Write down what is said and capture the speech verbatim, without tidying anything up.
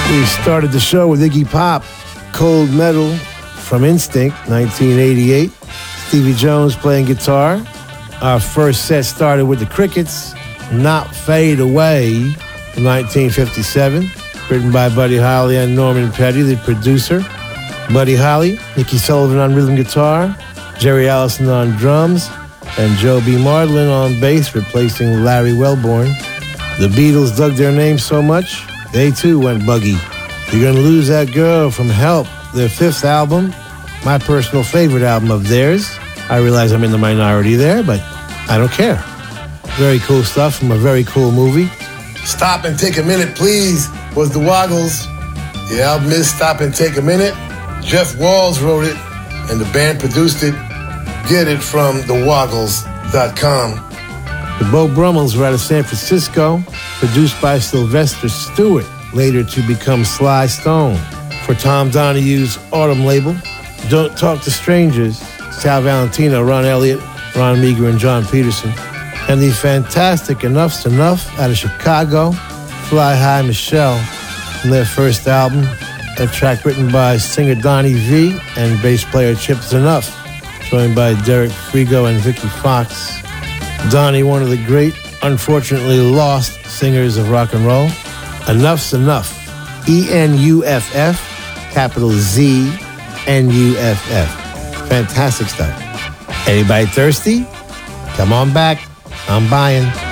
We started the show with Iggy Pop, Cold Metal from Instinct, nineteen eighty-eight. Stevie Jones playing guitar. Our first set started with the Crickets, Not Fade Away from nineteen fifty-seven, written by Buddy Holly and Norman Petty, the producer. Buddy Holly, Nicky Sullivan on rhythm guitar, Jerry Allison on drums, and Joe B. Marlin on bass, replacing Larry Wellborn. The Beatles dug their name so much, they too went buggy. You're Gonna Lose That Girl from Help, their fifth album, my personal favorite album of theirs. I realize I'm in the minority there, but I don't care. Very cool stuff from a very cool movie. Stop and Take a Minute, Please was the Woggles. The album is Stop and Take a Minute. Jeff Walls wrote it, and the band produced it. Get it from the woggles dot com. The Beau Brummels were out of San Francisco, produced by Sylvester Stewart, later to become Sly Stone. For Tom Donahue's Autumn label, Don't Talk to Strangers, Sal Valentino, Ron Elliott, Ron Meager, and John Peterson. And the fantastic Enough's Enough out of Chicago, Fly High Michelle, from their first album, a track written by singer Donnie V and bass player Chip Z'Nuff, joined by Derek Frigo and Vicky Fox. Donnie, one of the great, unfortunately lost singers of rock and roll. Enough's Enough. E N U F F, capital Z, N U F F. Fantastic stuff. Anybody thirsty? Come on back. I'm buying.